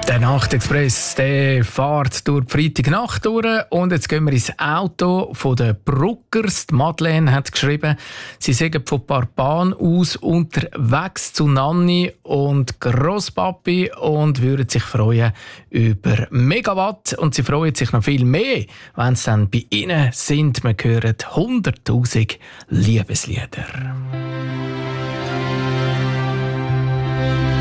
Der Nachtexpress, der fährt durch die Freitagnacht durch und jetzt gehen wir ins Auto von den Bruckers. Die Madeleine hat geschrieben, sie seien von Parpan aus unterwegs zu Nanni und Grosspapi und würden sich freuen über Megawatt. Und sie freuen sich noch viel mehr, wenn sie dann bei ihnen sind. Wir hören 100'000 Liebeslieder.